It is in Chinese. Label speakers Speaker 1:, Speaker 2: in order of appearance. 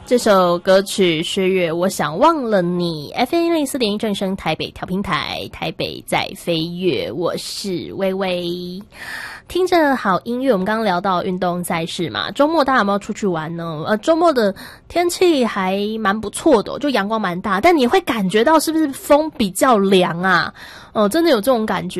Speaker 1: 这首歌曲《薛岳》，我想忘了你。FM 104.1正声台北调频台，台北在飞跃，我是微微。听着好音乐，我们刚刚聊到运动赛事嘛，周末大家有没有出去玩呢？周末的天气还蛮不错的，就阳光蛮大，但你会感觉到是不是风比较凉啊？真的有这种感觉。